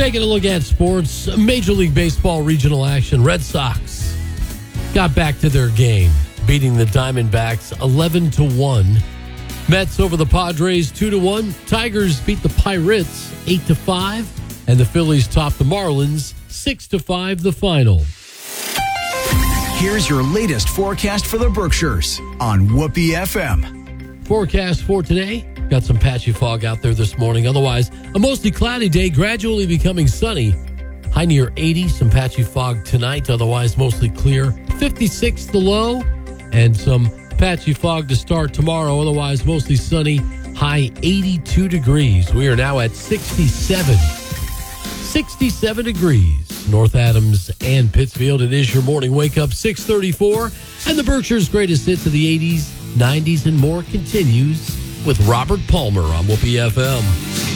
Taking a look at sports, Major League Baseball regional action. Red Sox got back to their game, beating the Diamondbacks 11-1. Mets over the Padres 2-1. Tigers beat the Pirates 8-5. And the Phillies topped the Marlins 6-5 the final. Here's your latest forecast for the Berkshires on Whoopee FM. Forecast for today. Got some patchy fog out there this morning. Otherwise, a mostly cloudy day, gradually becoming sunny. High near 80, some patchy fog tonight. Otherwise, mostly clear. 56 the low, and some patchy fog to start tomorrow. Otherwise, mostly sunny. High 82 degrees. We are now at 67. 67 degrees. North Adams and Pittsfield. It is your morning wake up, 6:34. And the Berkshire's greatest hits of the 80s, 90s, and more continues with Robert Palmer on Whoopee FM.